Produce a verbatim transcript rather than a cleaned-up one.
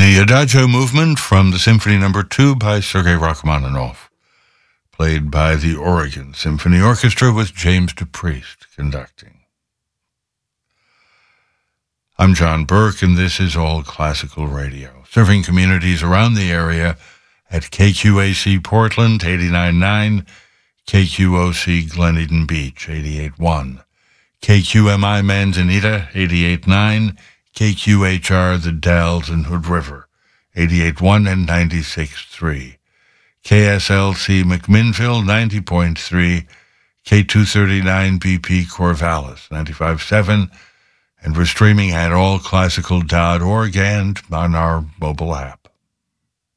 The Adagio movement from the Symphony Number two by Sergei Rachmaninoff, played by the Oregon Symphony Orchestra with James DePriest conducting. I'm John Burke, and this is All Classical Radio, serving communities around the area at K Q A C Portland, eighty-nine point nine, K Q O C Glen Eden Beach, eighty-eight point one, K Q M I Manzanita, eighty-eight point nine, K Q H R The Dalles and Hood River, eighty-eight point one and ninety-six point three, K S L C McMinnville, ninety point three, K two thirty-nine B P Corvallis, ninety-five point seven, and we're streaming at all classical dot org and on our mobile app.